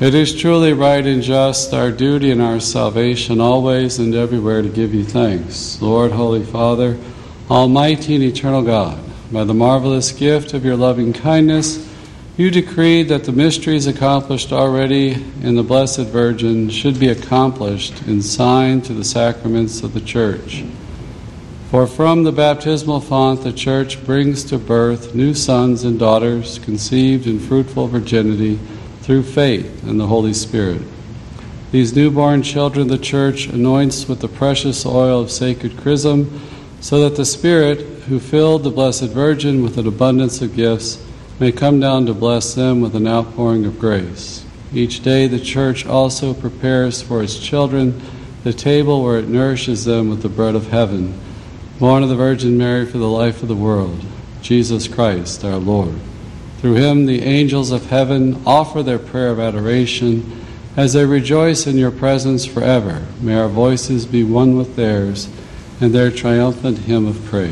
It is truly right and just, our duty and our salvation, always and everywhere to give you thanks. Lord, Holy Father, Almighty and eternal God, by the marvelous gift of your loving kindness, you decreed that the mysteries accomplished already in the Blessed Virgin should be accomplished in sign to the sacraments of the Church. For from the baptismal font the Church brings to birth new sons and daughters conceived in fruitful virginity through faith in the Holy Spirit. These newborn children the Church anoints with the precious oil of sacred chrism, so that the Spirit, who filled the Blessed Virgin with an abundance of gifts, may come down to bless them with an outpouring of grace. Each day the Church also prepares for its children the table where it nourishes them with the bread of heaven, born of the Virgin Mary for the life of the world, Jesus Christ our Lord. Through him the angels of heaven offer their prayer of adoration as they rejoice in your presence forever. May our voices be one with theirs and their triumphant hymn of praise.